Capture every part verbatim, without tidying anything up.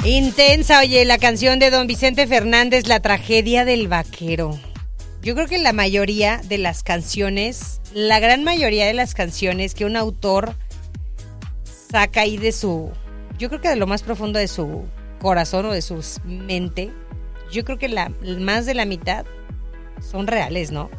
Intensa, oye, la canción de Don Vicente Fernández, La tragedia del vaquero. Yo creo que la mayoría de las canciones, la gran mayoría de las canciones que un autor saca ahí de su, yo creo que de lo más profundo de su corazón o de su mente, yo creo que la más de la mitad son reales, ¿no?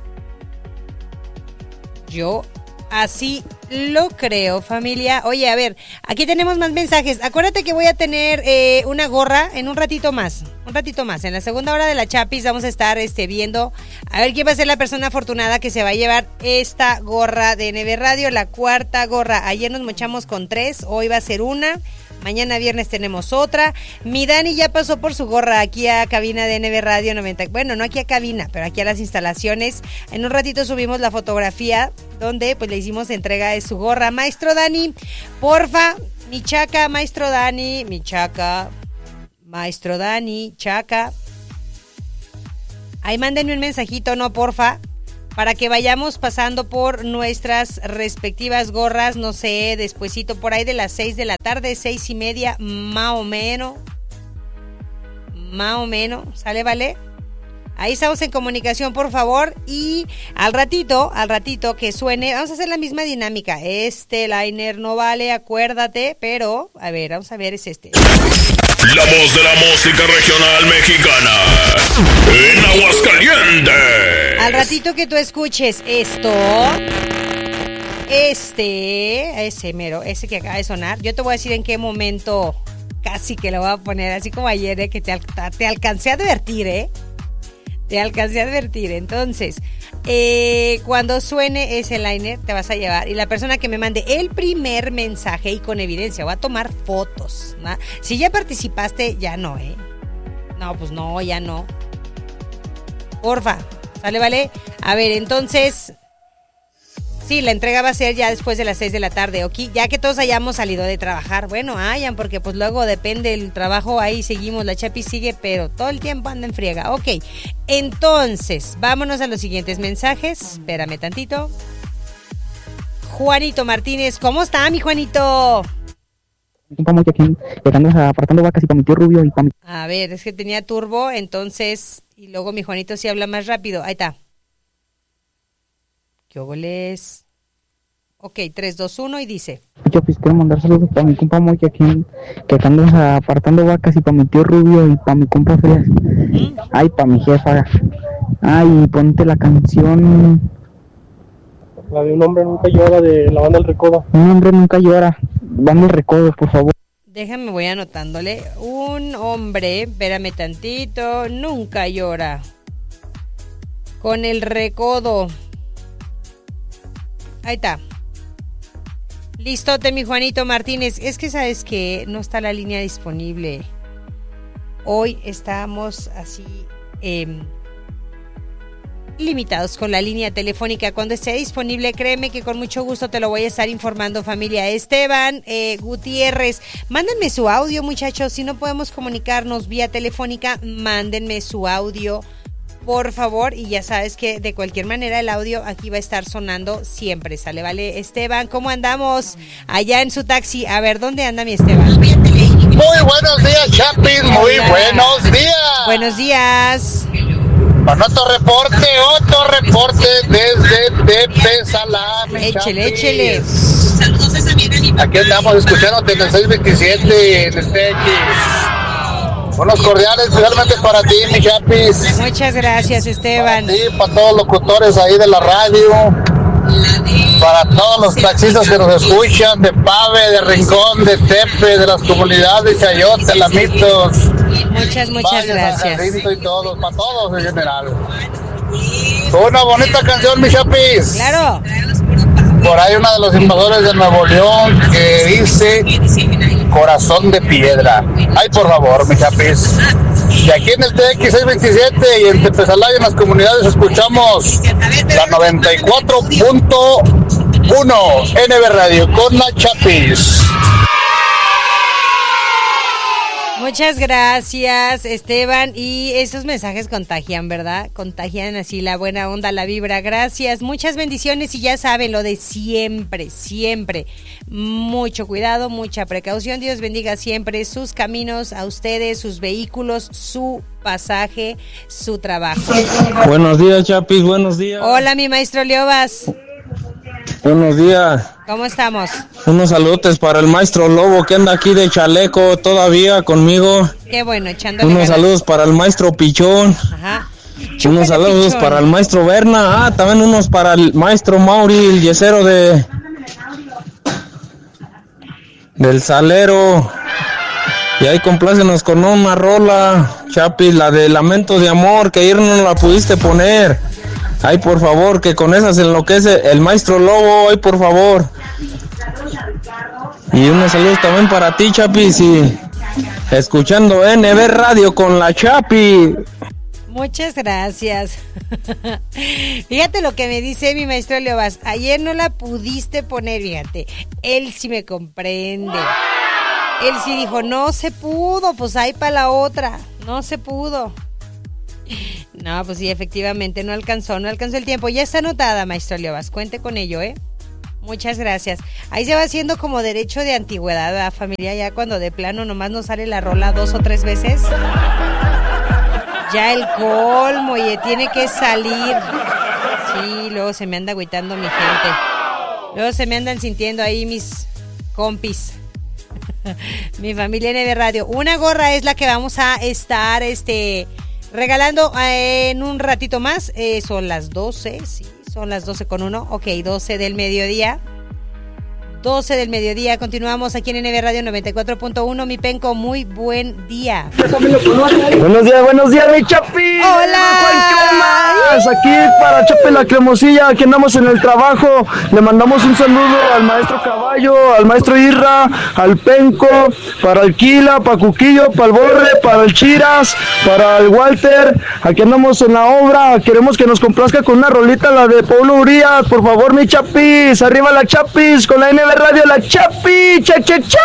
Yo así lo creo, familia. Oye, a ver, aquí tenemos más mensajes. Acuérdate que voy a tener eh, una gorra en un ratito más. Un ratito más. En la segunda hora de la Chapis vamos a estar este, viendo a ver quién va a ser la persona afortunada que se va a llevar esta gorra de N B Radio, la cuarta gorra. Ayer nos mochamos con tres, hoy va a ser una. Mañana viernes tenemos otra. Mi Dani ya pasó por su gorra aquí a cabina de N B Radio noventa. Bueno, no aquí a cabina, pero aquí a las instalaciones. En un ratito subimos la fotografía donde pues le hicimos entrega de su gorra. Maestro Dani, porfa, mi chaca, maestro Dani, mi chaca, maestro Dani, chaca. Ahí mándenme un mensajito, no, porfa, para que vayamos pasando por nuestras respectivas gorras, no sé, despuesito por ahí de las seis de la tarde, seis y media, más o menos, más o menos, ¿sale, vale? Ahí estamos en comunicación, por favor, y al ratito, al ratito que suene, vamos a hacer la misma dinámica. Este liner no vale, acuérdate, pero, a ver, vamos a ver, es este. La voz de la música regional mexicana en Aguascalientes. Al ratito que tú escuches esto, este, ese mero, ese que acaba de sonar, yo te voy a decir en qué momento casi que lo voy a poner, así como ayer, eh, que te, te alcancé a advertir, ¿eh? Te alcancé a advertir. Entonces, eh, cuando suene ese liner, te vas a llevar. Y la persona que me mande el primer mensaje y con evidencia, va a tomar fotos, ¿no? Si ya participaste, ya no, ¿eh? No, pues no, ya no. Porfa, ¿sale, vale? A ver, entonces, sí, la entrega va a ser ya después de las seis de la tarde, ¿ok? Ya que todos hayamos salido de trabajar. Bueno, hayan, porque pues luego depende el trabajo, ahí seguimos, la Chapi sigue, pero todo el tiempo anda en friega. Ok, entonces, vámonos a los siguientes mensajes. Espérame tantito. Juanito Martínez, ¿cómo está, mi Juanito? Apartando vacas y para mi tío Rubio y para mi... A ver, es que tenía turbo, entonces, y luego mi Juanito sí habla más rápido. Ahí está. ¿Qué goles? Ok, tres, dos, uno y dice. Yo pues quiero mandar saludos para mi compa Moy, que aquí que acá andas apartando vacas y para mi tío Rubio y para mi compa Frías. ¿Mm? Ay, para mi jefa. Ay, ponte la canción. La de Un hombre nunca llora, de la banda El Recodo. Un hombre nunca llora, banda El Recodo, por favor. Déjame, voy anotándole. Un hombre, espérame tantito, nunca llora. Con El Recodo. Ahí está. Listote, mi Juanito Martínez. Es que sabes que no está la línea disponible. Hoy estamos así eh, limitados con la línea telefónica. Cuando esté disponible, créeme que con mucho gusto te lo voy a estar informando, familia. Esteban eh, Gutiérrez, mándenme su audio, muchachos. Si no podemos comunicarnos vía telefónica, mándenme su audio, por favor, y ya sabes que de cualquier manera el audio aquí va a estar sonando siempre, ¿sale? Vale, Esteban, ¿cómo andamos allá en su taxi? A ver, ¿dónde anda mi Esteban? Muy buenos días, Chapis, muy Hola. buenos días. Buenos días. Con otro reporte, otro reporte desde Tepesalá. Échele, échele. Saludos a esa bien. Aquí andamos escuchándote en el seis veintisiete, en el T X. Unos cordiales, especialmente para ti, mi Chapis. Muchas gracias, Esteban. Para ti, para todos los locutores ahí de la radio. Para todos los taxistas que nos escuchan de Pave, de Rincón, de Tepe, de las comunidades de Chayote, Lamitos. Muchas, muchas Valles, gracias. Y todos, para todos en general. Una bonita canción, mi Chapis. Claro. Por ahí una de los invasores de Nuevo León que dice Corazón de Piedra. Ay, por favor, mi Chapis. Y aquí en el T X seiscientos veintisiete y en Tepesalá y en las comunidades escuchamos la noventa y cuatro punto uno N B Radio con la Chapis. Muchas gracias, Esteban. Y esos mensajes contagian, ¿verdad? Contagian así la buena onda, la vibra. Gracias, muchas bendiciones y ya saben lo de siempre, siempre. Mucho cuidado, mucha precaución. Dios bendiga siempre sus caminos, a ustedes, sus vehículos, su pasaje, su trabajo. Buenos días, Chapis, buenos días. Hola, mi maestro Leobas. Buenos días. ¿Cómo estamos? Unos saludos para el maestro Lobo que anda aquí de chaleco todavía conmigo. Qué bueno, echándole Unos ganas. saludos para el maestro Pichón. Ajá. Unos Chúpale, saludos Pichón. para el maestro Berna. Ah, también unos para el maestro Mauri, el yesero de... del Salero. Y ahí complácenos con una rola, Chapis, la de Lamento de Amor, que ayer no la pudiste poner. Ay, por favor, que con esa se enloquece el maestro Lobo, ay, por favor. Y unos saludos también para ti, Chapis, y escuchando N B Radio con la Chapi. Muchas gracias. Fíjate lo que me dice mi maestro Leobas. Ayer no la pudiste poner, fíjate. Él sí me comprende. Él sí dijo, no se pudo, pues ahí para la otra. No se pudo. No, pues sí, efectivamente, no alcanzó, no alcanzó el tiempo. Ya está anotada, maestro Leobas, cuente con ello, ¿eh? Muchas gracias. Ahí se va haciendo como derecho de antigüedad, ¿verdad, familia? Ya cuando de plano nomás nos sale la rola dos o tres veces. Ya el colmo, oye, tiene que salir. Sí, luego se me anda agüitando mi gente. Luego se me andan sintiendo ahí mis compis. Mi familia N B Radio. Una gorra es la que vamos a estar, este... regalando eh, en un ratito más. eh, Son las doce, sí, son las doce con uno. Ok, doce del mediodía. doce del mediodía, continuamos aquí en N B Radio noventa y cuatro punto uno. Mi Penco, muy buen día. Buenos días, buenos días, mi Chapi. Hola. Aquí para Chapi la Cremosilla, aquí andamos en el trabajo. Le mandamos un saludo al maestro Caballo, al maestro Irra, al Penco, para el Kila, para Cuquillo, para el Borre, para el Chiras, para el Walter. Aquí andamos en la obra. Queremos que nos complazca con una rolita, la de Pablo Urias. Por favor, mi Chapis, arriba la Chapis, con la N B Radio, la Chapi, cha, cha, cha.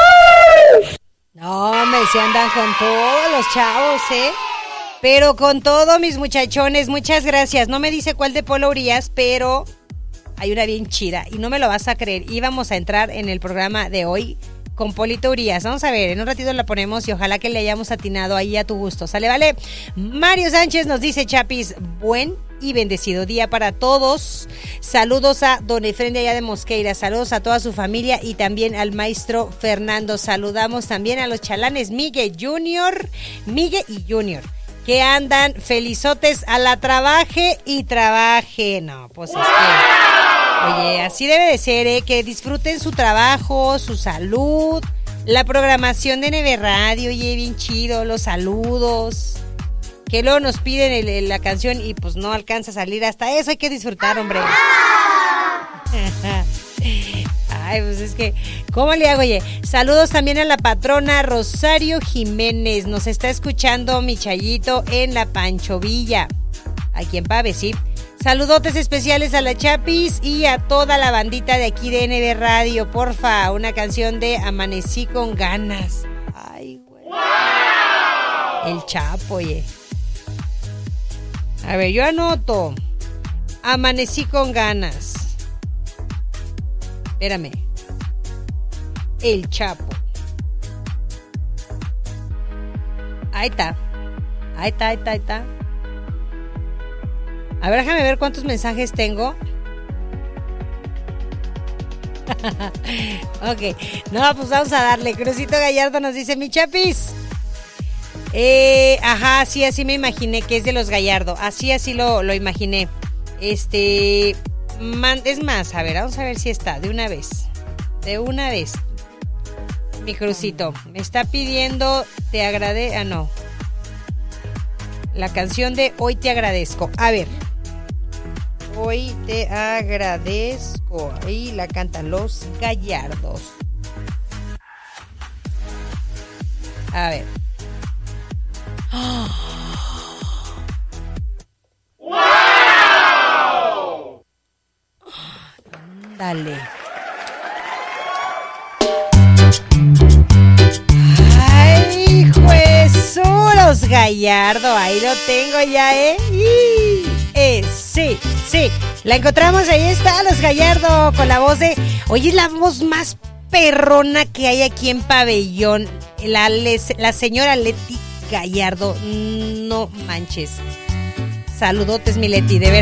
No, me se andan con todos los chavos, ¿eh? Pero con todo, mis muchachones, muchas gracias. No me dice cuál de Polo Urias, pero hay una bien chida y no me lo vas a creer. Íbamos a entrar en el programa de hoy con Polito Urias. Vamos a ver, en un ratito la ponemos y ojalá que le hayamos atinado ahí a tu gusto. ¿Sale, vale? Mario Sánchez nos dice, Chapis, buen y bendecido día para todos. Saludos a don Efren de allá de Mosqueira, saludos a toda su familia y también al maestro Fernando. Saludamos también a los chalanes Miguel Junior, Miguel y Junior, que andan felizotes a la trabaje y trabaje. No, pues es que, oye, así debe de ser, ¿eh? Que disfruten su trabajo, su salud, la programación de N B Radio, oye, bien chido, los saludos. Que luego nos piden el, el, la canción y pues no alcanza a salir. Hasta eso hay que disfrutar, hombre. Ay, pues es que, ¿cómo le hago, oye? Saludos también a la patrona Rosario Jiménez. Nos está escuchando mi Chayito en la Pancho Villa, aquí en Pave, ¿sí? Saludotes especiales a la Chapis y a toda la bandita de aquí de N B Radio. Porfa, una canción de Amanecí con ganas. Ay, güey. El Chapo, oye. A ver, yo anoto. Amanecí con ganas. Espérame. El Chapo. Ahí está. Ahí está, ahí está, ahí está. A ver, déjame ver cuántos mensajes tengo. Ok. No, pues vamos a darle. Crucito Gallardo nos dice, mi Chapis. Eh, ajá, sí, así me imaginé que es de los Gallardo. Así, así lo, lo imaginé. Este, man, es más, a ver, vamos a ver si está, de una vez. De una vez. Mi Crucito, me está pidiendo, te agradezco, ah, no. La canción de Hoy te agradezco. A ver. Hoy te agradezco. Ahí la cantan los Gallardos. A ver. ¡Wow! Dale. Ay, güey. Gallardo, ahí lo tengo ya, ¿eh? Y, eh sí, sí, la encontramos, ahí está, los Gallardo, con la voz de... Oye, es la voz más perrona que hay aquí en Pabellón, la, la señora Leti Gallardo, no manches. Saludotes, mi Leti, de veras.